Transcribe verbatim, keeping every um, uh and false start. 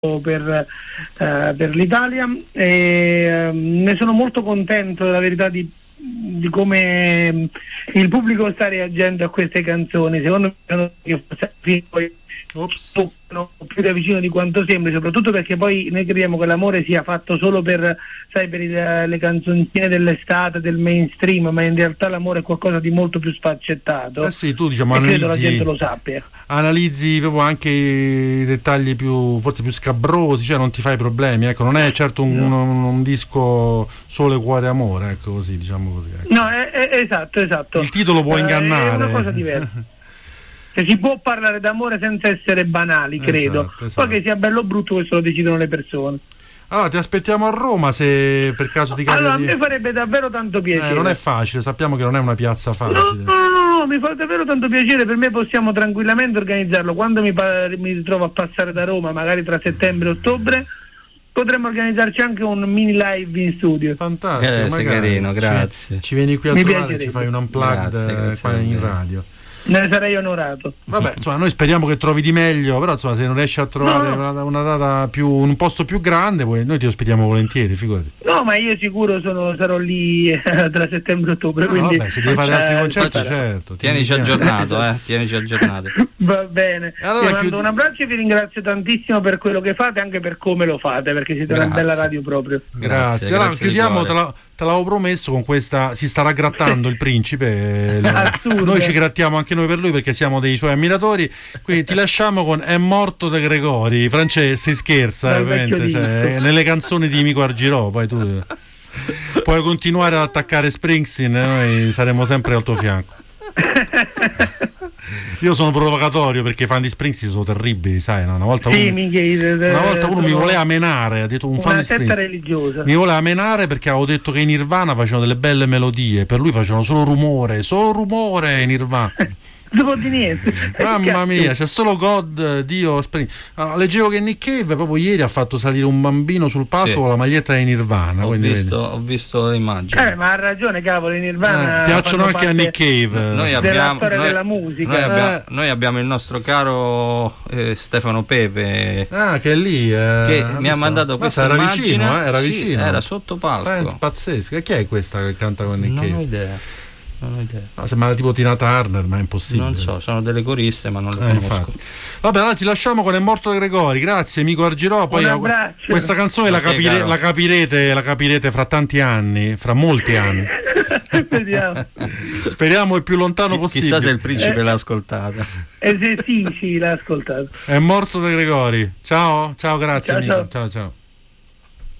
per, uh, per l'Italia e uh, ne sono molto contento, la verità, di, di come il pubblico sta reagendo a queste canzoni. Secondo me che poi sono più da vicino di quanto sembri, soprattutto perché poi noi crediamo che l'amore sia fatto solo per, sai, per il, le canzoncine dell'estate, del mainstream, ma in realtà l'amore è qualcosa di molto più sfaccettato. Eh sì, tu diciamo e analizzi, credo la gente lo sappia. Analizzi proprio anche i dettagli più, forse più scabrosi, cioè non ti fai problemi, ecco, non è certo un, no. un, un disco sole, cuore, amore, ecco, così, diciamo così. Ecco. No, è, è, esatto, esatto. Il titolo può ingannare. Eh, è una cosa diversa. Che si può parlare d'amore senza essere banali, credo. Esatto, esatto. Poi che sia bello o brutto, questo lo decidono le persone. Allora ti aspettiamo a Roma, se per caso ti capita. Allora di... a me farebbe davvero tanto piacere. Eh, non è facile, sappiamo che non è una piazza facile. No, no, no, mi fa davvero tanto piacere. Per me possiamo tranquillamente organizzarlo. Quando mi, pa- mi ritrovo a passare da Roma, magari tra settembre e ottobre, potremmo organizzarci anche un mini live in studio. Fantastico, eh, sei carino, grazie. Ci, ci vieni qui a mi trovare, ci fai un unplugged grazie, grazie qua in radio. Ne sarei onorato. Vabbè, insomma, noi speriamo che trovi di meglio, però insomma, se non riesci a trovare no, no. Una, una data più, un posto più grande, poi noi ti ospitiamo volentieri, figurati. No, ma io sicuro sono, sarò lì eh, tra settembre e ottobre. No, quindi, vabbè, se devi fare altri concerti, eh, certo. Tienici aggiornato, eh, tienici aggiornato. Va bene. Allora, vi mando chiudi... un abbraccio e vi ringrazio tantissimo per quello che fate, anche per come lo fate, perché siete grazie. Una bella radio proprio. Grazie. grazie allora grazie chiudiamo, te, la, te l'avevo promesso con questa, si starà grattando il principe. Noi ci grattiamo anche noi per lui perché siamo dei suoi ammiratori, quindi ti lasciamo con È morto De Gregori. Francesco, si scherza, eh, ovviamente, cioè, nelle canzoni di Mico Argirò, poi tu puoi continuare ad attaccare Springsteen, noi saremo sempre al tuo fianco. Io sono provocatorio perché i fan di Springsteen sono terribili, sai, no? Una volta sì, uno, mi chiede, una volta uno mi voleva menare, ha detto un fan di Springsteen religiosa. Mi voleva menare perché avevo detto che i Nirvana facevano delle belle melodie, per lui facevano solo rumore, solo rumore i Nirvana. Dopo di niente. Mamma mia, c'è solo God, Dio. Spring. Ah, leggevo che Nick Cave proprio ieri ha fatto salire un bambino sul palco sì. con la maglietta di Nirvana. Ho visto, ho visto le immagini. Eh, ma ha ragione, cavolo, i Nirvana. Eh, piacciono anche a Nick Cave. Noi abbiamo, della storia noi, della musica. Noi abbiamo, eh. noi abbiamo il nostro caro eh, Stefano Pepe. Ah, che è lì. Eh, che mi ha mandato questa era immagine. Vicino, eh, era sì, vicino. Era sotto palco. Eh, pazzesco. E chi è questa che canta con Nick non Cave? Non ho idea. Non ho idea. No, sembra tipo Tina Turner, ma è impossibile. Non so, sono delle coriste, ma non le eh, conosco. Infatti. Vabbè, allora ti lasciamo con È morto De Gregori. Grazie, Mico Argirò. Poi questa canzone la, capire, la capirete, la capirete fra tanti anni, fra molti anni. Speriamo. Speriamo il più lontano possibile. Chissà se il principe eh. l'ha ascoltata. Eh sì, sì, sì, l'ha ascoltata. È morto De Gregori. Ciao, ciao, grazie. Ciao, Mico. ciao. ciao, ciao.